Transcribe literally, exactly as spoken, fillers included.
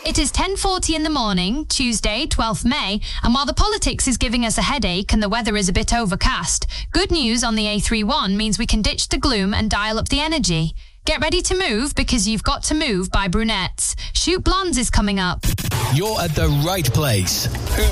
It is ten forty in the morning, Tuesday, twelfth of May, and while the politics is giving us a headache and the weather is a bit overcast, good news on the A thirty-one means we can ditch the gloom and dial up the energy. Get ready to move because you've got to move by Brunettes. Shoot Blondes is coming up. You're at the right place.